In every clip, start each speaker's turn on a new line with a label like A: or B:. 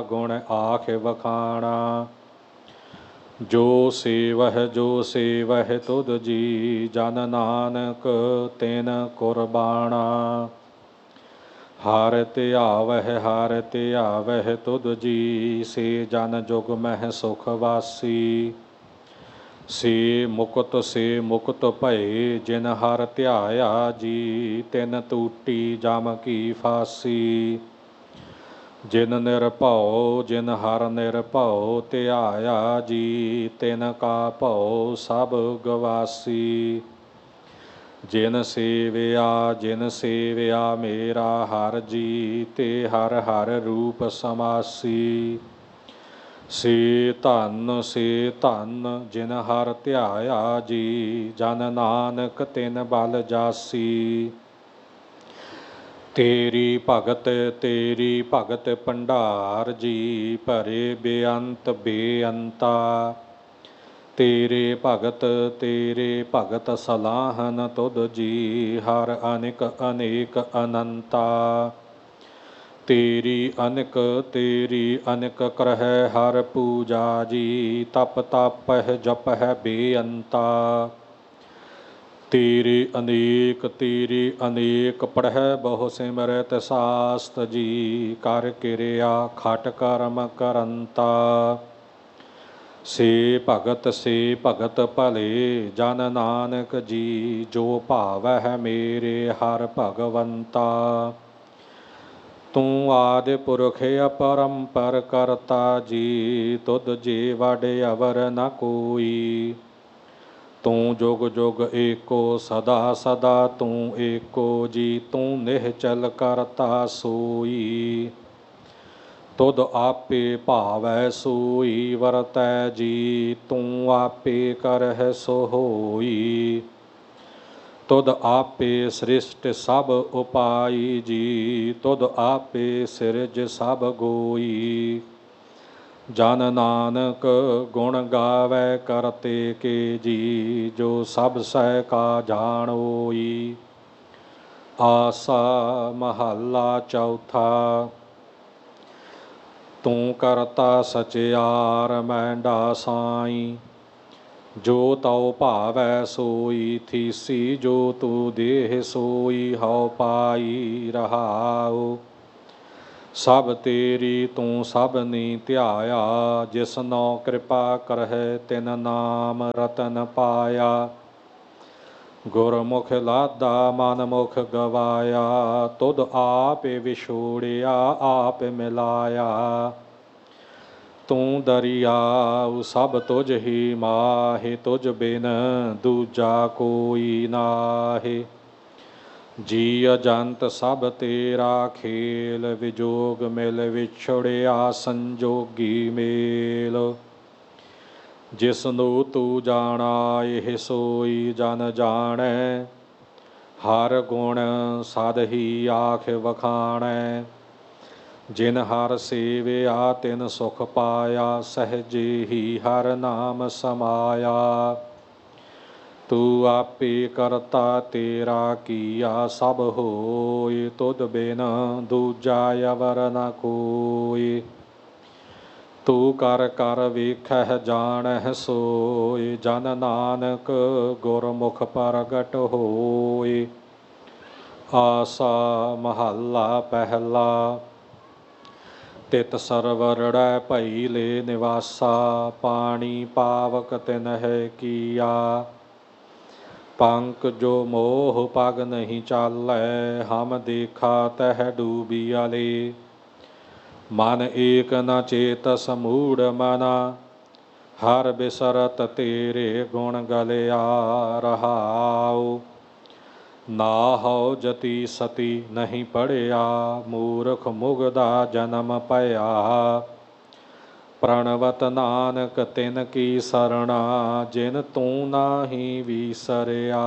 A: ਗੁਣ ਆਖ ਵਖਾਣਾ। ਜੋ ਸੇਵਹਿ ਤੁਧ ਜੀ, ਜਨ ਨਾਨਕ ਤਿਨ ਕੁਰਬਾਣਾ। ਹਰ ਧਿਆਵਹਿ ਤੁਧ ਜੀ, ਸੇ ਜਨ ਜੁਗ ਮਹਿ ਸੁਖ ਵਾਸੀ। ਸੇ ਮੁਕਤ ਭਏ, ਜਿਨ ਹਰ ਧਿਆਇਆ ਜੀ, ਤਿਨ ਟੂਟੀ ਜਮ ਕੀ ਫਾਸੀ। ਜਿਨ ਹਰ ਨਿਰਭਉ ਧਿਆਇਆ ਜੀ, ਤਿਨ ਕਾ ਭਉ ਸਭ ਗਵਾਸੀ। ਜਿਨ ਸੇਵਿਆ ਮੇਰਾ ਹਰ ਜੀ, ਤੇ ਹਰ ਹਰ ਰੂਪ ਸਮਾਸੀ। ਸੇ ਧਨ ਜਿਨ ਹਰ ਧਿਆਇਆ ਜੀ, ਜਨ ਨਾਨਕ ਤਿਨ ਬਲ ਜਾਸੀ। ਤੇਰੀ ਭਗਤ ਭੰਡਾਰ ਜੀ, ਭਰੇ ਬੇਅੰਤਾ। ਤੇਰੇ ਭਗਤ ਸਲਾਹਨ ਤੁਧ ਜੀ, ਹਰ ਅਨੇਕ ਅਨੰਤਾ। ਤੇਰੀ ਅਨਕ ਕਰਹਿ ਹਰ ਪੂਜਾ ਜੀ, ਤਪ ਤਾਪਹਿ ਜਪਹਿ ਬੇਅੰਤਾ। ਤੇਰੇ ਅਨੇਕ ਪੜ੍ਹੈ ਬਹੁ ਸਿਮਰਤ ਸਾਸਤ ਜੀ, ਕਰ ਕਿਰਿਆ ਖਟ ਕਰਮ ਕਰੰਤਾ। ਸੇ ਭਗਤ ਭਲੇ ਜਨ ਨਾਨਕ ਜੀ, ਜੋ ਭਾਵਹਿ ਮੇਰੇ ਹਰ ਭਗਵੰਤਾ। ਤੂੰ ਆਦਿ ਪੁਰਖ ਅਪਰੰਪਰ ਕਰਤਾ ਜੀ, ਤੁਧ ਜੇ ਵਡ ਅਵਰ ਨ ਕੋਈ। ਤੂੰ ਜੁਗ ਜੁਗ ਏਕੋ ਸਦਾ ਤੂੰ ਏਕੋ ਜੀ, ਤੂੰ ਨਿਹਚਲ ਕਰਤਾ ਸੋਈ। ਤੁਧ ਆਪੇ ਭਾਵੈ ਸੋਈ ਵਰਤੈ ਜੀ, ਤੂੰ ਆਪੇ ਕਰਹਿ ਸੋ ਹੋਈ। ਤੁਧ ਆਪੇ ਸ੍ਰਿਸ਼ਟ ਸਭ ਉਪਾਈ ਜੀ, ਤੁਧ ਆਪੇ ਸਿਰਜ ਸਭ ਗੋਈ। ਜਨ ਨਾਨਕ ਗੁਣ ਗਾਵੈ ਕਰਤੇ ਕੇ ਜੀ, ਜੋ ਸਭ ਸਹਿ ਕਾ ਜਾਣੋਈ। ਆਸਾ ਮਹੱਲਾ ਚੌਥਾ। ਤੂੰ ਕਰਤਾ ਸਚਿਆਰ ਮੈਂਡਾ ਸਾਈ, ਜੋ ਤਉ ਭਾਵੈ ਸੋਈ ਥੀਸੀ। ਜੋ ਤੂ ਦੇਹ ਸੋਈ ਹਉ ਪਾਈ ਰਹਾਉ। ਸਭ ਤੇਰੀ ਤੂੰ ਸਭਨੀ ਧਿਆਇਆ, ਜਿਸਨੋ ਕਿਰਪਾ ਕਰਹਿ ਤਿਨ ਨਾਮ ਰਤਨ ਪਾਇਆ। ਗੁਰਮੁਖ ਲਾਦਾ ਮਨ ਮੁਖ ਗਵਾਇਆ, ਤੁਧ ਆਪ ਵਿਛੋੜਿਆ ਆਪ ਮਿਲਾਇਆ। ਤੂੰ ਦਰਿਆਉ ਸਭ ਤੁਝ ਹੀ ਮਾਹਿ, ਤੁਝ ਬਿਨ ਦੂਜਾ ਕੋਈ ਨਾਹਿ। ਜੀ ਅਜੰਤ ਸਭ ਤੇਰਾ ਖੇਲ, ਵਿਜੋਗ ਮਿਲ ਵਿਛੜਿਆ ਸੰਜੋਗੀ ਮੇਲ। ਜਿਸਨੂੰ ਤੂੰ ਜਾਣਾ ਇਹ ਸੋਈ ਜਨ ਜਾਣੈ, ਹਰ ਗੁਣ ਸਦ ਹੀ ਆਖ ਵਖਾਣੈ। ਜਿਨ ਹਰ ਸੇਵਿਆ ਤਿਨ ਸੁਖ ਪਾਇਆ, ਸਹਿਜੇ ਹੀ ਹਰ ਨਾਮ ਸਮਾਇਆ। ਤੂੰ ਆਪੇ ਕਰਤਾ ਤੇਰਾ ਕੀਆ ਸਭ ਹੋਇ, ਤੁਧ ਬਿਨ ਦੂਜਾ ਅਵਰ ਨ ਕੋਈ। ਤੂੰ ਕਰ ਕਰ ਵੇਖਹਿ ਜਾਣਹਿ ਸੋਇ, ਜਨ ਨਾਨਕ ਗੁਰਮੁਖ ਪ੍ਰਗਟ ਹੋਇ। ਆਸਾ ਮਹੱਲਾ ਪਹਿਲਾ। ਤਿਤ ਸਰਵਰੜੈ ਭਈ ਲੈ ਨਿਵਾਸਾ, ਪਾਣੀ ਪਾਵਕ ਤਿਨਹਿ ਕੀਆ। ਪੰਕ ਜੋ ਮੋਹ ਪਗ ਨਹੀਂ ਚਾਲੈ, ਹਮ ਦੇਖਾ ਤਹਿ ਡੂਬਿਆਲੇ। ਮਨ ਏਕ ਨ ਚੇਤਸ ਮੂੜ ਮਨਾ, ਹਰ ਬਿਸਰਤ ਤੇਰੇ ਗੁਣ ਗਲਿਆ ਰਹਾਉ। ਨਾਹਉ ਜਤੀ ਸਤੀ ਨਹੀਂ ਪੜਿਆ, ਮੂਰਖ ਮੁਗਧਾ ਜਨਮ ਭਇਆ। ਪ੍ਰਣਵਤ ਨਾਨਕ ਤਿਨ ਕੀ ਸਰਣਾ, ਜਿਨ ਤੂੰ ਨਾਹੀ ਵੀਸਰਿਆ।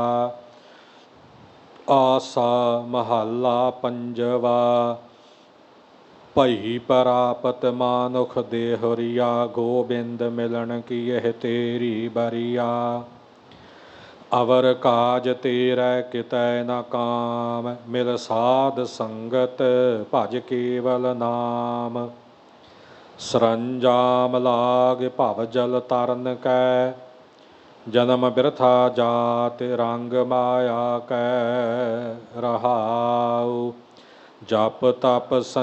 A: ਆਸਾ ਮਹੱਲਾ ਪੰਜਵਾ। ਭਈ ਪ੍ਰਾਪਤ ਮਾਨੁਖ ਦੇਹੁਰੀਆ, ਗੋਬਿੰਦ ਮਿਲਣ ਕੀ ਇਹ ਤੇਰੀ ਬਰੀਆ। ਅਵਰ ਕਾਜ ਤੇਰੈ ਕਿਤੈ ਨ ਕਾਮ, ਮਿਲ ਸਾਧ ਸੰਗਤ ਭਜ ਕੇਵਲ ਨਾਮ। ਸਰੰਜਾਮ ਲਾਗ ਭਵ ਜਲ ਤਰਨ ਕੈ, ਜਨਮ ਬਿਰਥਾ ਜਾਤ ਰੰਗ ਮਾਇਆ ਕੈ। ਰਹਾਉ ਜਪ ਤਪ